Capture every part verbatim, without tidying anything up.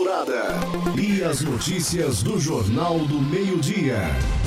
Dourada. E as notícias do Jornal do Meio-Dia.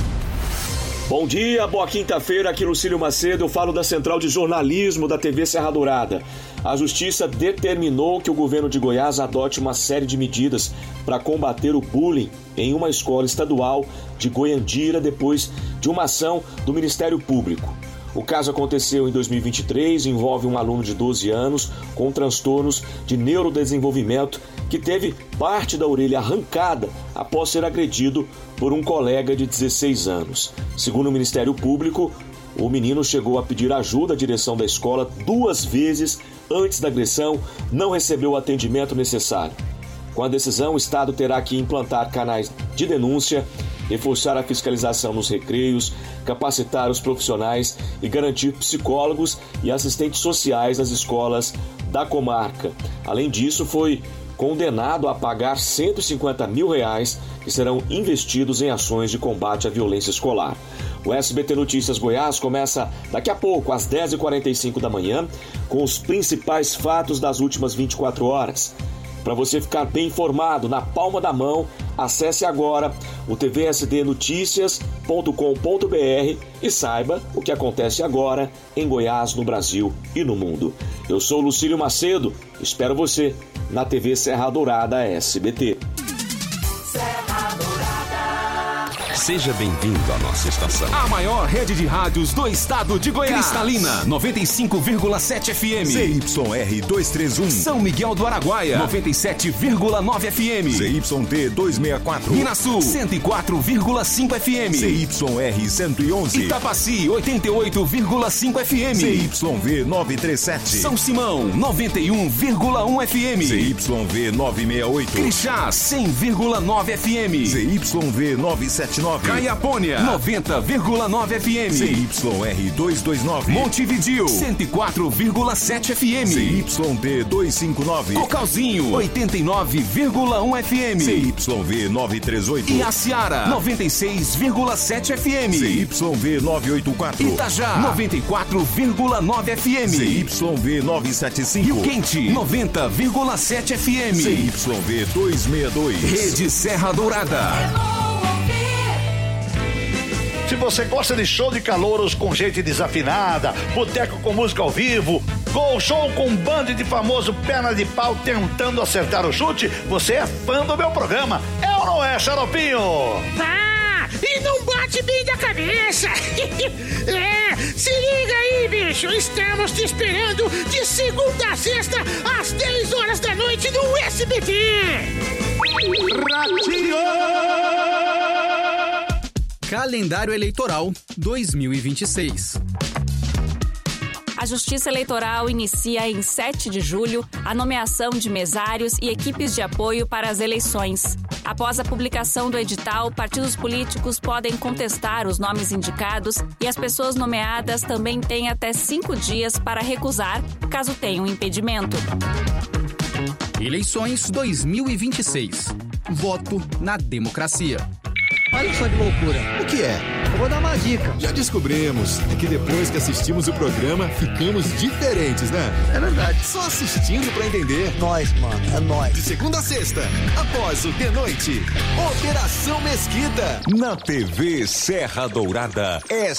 Bom dia, boa quinta-feira, aqui Lucílio Macedo, eu falo da Central de Jornalismo da T V Serra Dourada. A Justiça determinou que o governo de Goiás adote uma série de medidas para combater o bullying em uma escola estadual de Goiandira depois de uma ação do Ministério Público. O caso aconteceu em dois mil e vinte e três, envolve um aluno de doze anos com transtornos de neurodesenvolvimento que teve parte da orelha arrancada após ser agredido por um colega de dezesseis anos. Segundo o Ministério Público, o menino chegou a pedir ajuda à direção da escola duas vezes antes da agressão, não recebeu o atendimento necessário. Com a decisão, o Estado terá que implantar canais de denúncia, reforçar a fiscalização nos recreios, capacitar os profissionais e garantir psicólogos e assistentes sociais nas escolas da comarca. Além disso, foi condenado a pagar cento e cinquenta mil reais que serão investidos em ações de combate à violência escolar. O S B T Notícias Goiás começa daqui a pouco, às dez e quarenta e cinco da manhã, com os principais fatos das últimas vinte e quatro horas. Para você ficar bem informado, na palma da mão, acesse agora o t v s d noticias ponto com ponto b r e saiba o que acontece agora em Goiás, no Brasil e no mundo. Eu sou Lucílio Macedo, espero você na T V Serra Dourada S B T. Serra Dourada. Seja bem-vindo à nossa estação. A maior rede de rádios do estado de Goiás. Cristalina, noventa e cinco vírgula sete F M. Z Y R duzentos e trinta e um. São Miguel do Araguaia, noventa e sete vírgula nove F M. Z Y T duzentos e sessenta e quatro. Minasul, cento e quatro vírgula cinco F M. Z Y R cento e onze. Itapaci, oitenta e oito vírgula cinco F M. Z Y V novecentos e trinta e sete. São Simão, noventa e um vírgula um F M. Z Y V novecentos e sessenta e oito. Crixás, cem vírgula nove F M. Z Y V novecentos e setenta e nove. Caiapônia, noventa vírgula nove F M. Z Y R duzentos e vinte e nove. Montevidéu, cento e quatro vírgula sete F M. Z Y T duzentos e cinquenta e nove. Cocalzinho, oitenta e nove vírgula um F M. Z Y V novecentos e trinta e oito. E Aciara, noventa e seis vírgula sete F M. Z Y V novecentos e oitenta e quatro. Itajá, noventa e quatro vírgula nove F M. Z Y V novecentos e setenta e cinco. Rio Quente, noventa vírgula sete F M. Z Y V duzentos e sessenta e dois. Rede Serra Dourada. Se você gosta de show de calouros com gente desafinada, boteco com música ao vivo, gol show com um bando de famoso perna de pau tentando acertar o chute, você é fã do meu programa. É ou não é, Xaropinho? Ah, e não bate bem da cabeça. É, se liga aí, bicho. Estamos te esperando de segunda a sexta, às dez horas da noite no S B T. Ratinho! Calendário Eleitoral dois mil e vinte e seis. A Justiça Eleitoral inicia em sete de julho a nomeação de mesários e equipes de apoio para as eleições. Após a publicação do edital, partidos políticos podem contestar os nomes indicados e as pessoas nomeadas também têm até cinco dias para recusar, caso tenham impedimento. Eleições dois mil e vinte e seis. Voto na democracia. Olha só que loucura. O que é? Eu vou dar uma dica. Já descobrimos. É que depois que assistimos o programa, ficamos diferentes, né? É verdade. Só assistindo pra entender. Nós, mano. É nóis. De segunda a sexta, após o de noite, Operação Mesquita. Na T V Serra Dourada, S